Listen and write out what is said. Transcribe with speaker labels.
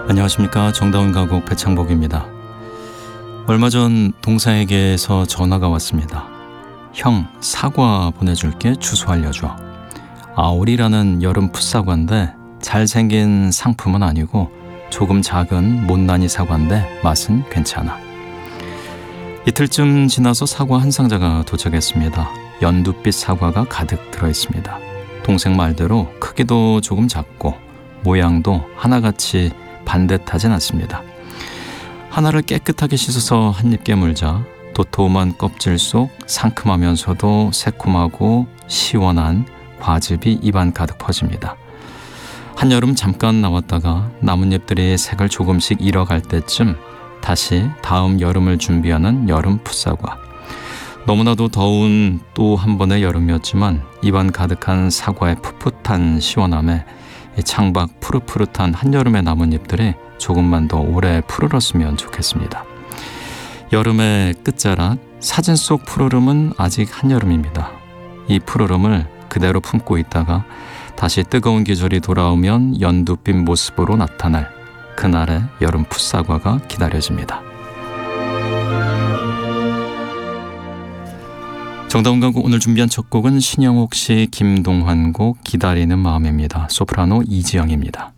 Speaker 1: 안녕하십니까. 정다운 가곡 배창복입니다. 얼마 전 동생에게서 전화가 왔습니다. 형, 사과 보내줄게. 주소 알려줘. 아오리라는 여름 풋사과인데 잘생긴 상품은 아니고 조금 작은 못난이 사과인데 맛은 괜찮아. 이틀쯤 지나서 사과 한 상자가 도착했습니다. 연두빛 사과가 가득 들어있습니다. 동생 말대로 크기도 조금 작고 모양도 하나같이 반듯하진 않습니다. 하나를 깨끗하게 씻어서 한 입 깨물자 도톰한 껍질 속 상큼하면서도 새콤하고 시원한 과즙이 입안 가득 퍼집니다. 한여름 잠깐 나왔다가 나뭇잎들이 색을 조금씩 잃어갈 때쯤 다시 다음 여름을 준비하는 여름 풋사과. 너무나도 더운 또 한 번의 여름이었지만 입안 가득한 사과의 풋풋한 시원함에 창밖 푸릇푸릇한 한여름의 나뭇잎들이 조금만 더 오래 푸르렀으면 좋겠습니다. 여름의 끝자락, 사진 속 푸르름은 아직 한여름입니다. 이 푸르름을 그대로 품고 있다가 다시 뜨거운 계절이 돌아오면 연두빛 모습으로 나타날 그날의 여름 풋사과가 기다려집니다. 정다운 가곡 오늘 준비한 첫 곡은 신영옥 씨, 김동환 곡 기다리는 마음입니다. 소프라노 이지영입니다.